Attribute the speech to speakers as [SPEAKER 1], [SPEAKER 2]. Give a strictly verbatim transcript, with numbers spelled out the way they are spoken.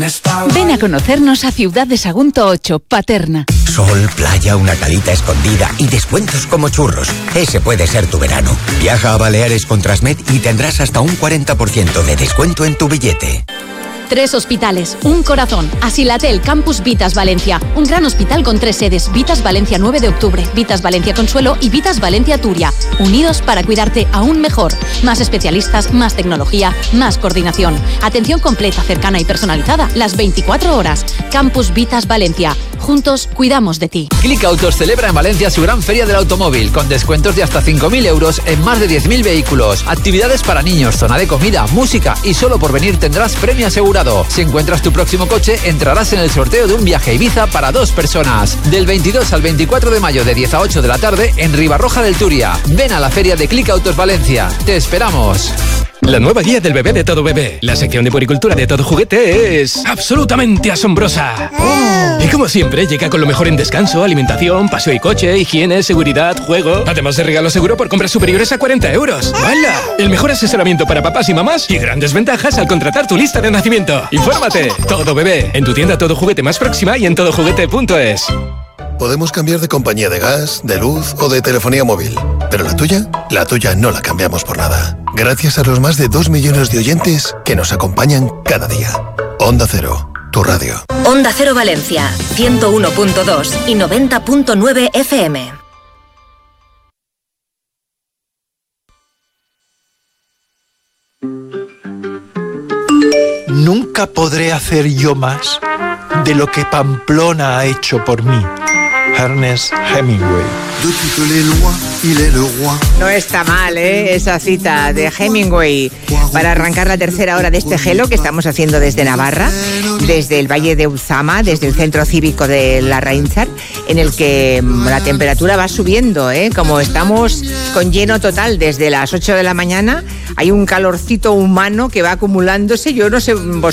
[SPEAKER 1] Ven a conocernos a Ciudad de Sagunto ocho, Paterna.
[SPEAKER 2] Sol, playa, una calita escondida y descuentos como churros. Ese puede ser tu verano. Viaja a Baleares con Transmed y tendrás hasta un cuarenta por ciento de descuento en tu billete.
[SPEAKER 3] Tres hospitales, un corazón. Asilatel Campus Vitas Valencia. Un gran hospital con tres sedes. Vitas Valencia nueve de octubre, Vitas Valencia Consuelo y Vitas Valencia Turia. Unidos para cuidarte aún mejor. Más especialistas, más tecnología, más coordinación. Atención completa, cercana y personalizada las veinticuatro horas. Campus Vitas Valencia. Juntos cuidamos de ti.
[SPEAKER 4] Click Autos celebra en Valencia su gran feria del automóvil con descuentos de hasta cinco mil euros en más de diez mil vehículos. Actividades para niños, zona de comida, música y solo por venir tendrás premio asegurado. Si encuentras tu próximo coche, entrarás en el sorteo de un viaje a Ibiza para dos personas. Del veintidós al veinticuatro de mayo de diez a ocho de la tarde en Ribarroja del Turia. Ven a la feria de Click Autos Valencia. Te esperamos.
[SPEAKER 5] La nueva guía del bebé de Todo Bebé. La sección de puericultura de Todo Juguete es absolutamente asombrosa. Oh. Y como siempre, llega con lo mejor en descanso, alimentación, paseo y coche, higiene, seguridad, juego. Además de regalo seguro por compras superiores a cuarenta euros. ¡Hala! El mejor asesoramiento para papás y mamás y grandes ventajas al contratar tu lista de nacimiento. Infórmate. Todo Bebé. En tu tienda Todo Juguete más próxima y en todo juguete punto es.
[SPEAKER 6] Podemos cambiar de compañía de gas, de luz o de telefonía móvil. Pero la tuya, la tuya no la cambiamos por nada. Gracias a los más de dos millones de oyentes que nos acompañan cada día. Onda Cero, tu radio.
[SPEAKER 7] Onda Cero Valencia, ciento uno punto dos y noventa punto nueve F M.
[SPEAKER 8] Nunca podré hacer yo más de lo que Pamplona ha hecho por mí. Ernest Hemingway.
[SPEAKER 9] No está mal, ¿eh? Esa cita de Hemingway para arrancar la tercera hora de este Gelo que estamos haciendo desde Navarra, desde el Valle de Uzama, desde el Centro Cívico de la Rainchar, en el que la temperatura va subiendo, ¿eh? Como estamos con lleno total desde las ocho de la mañana, hay un calorcito humano que va acumulándose. Yo no sé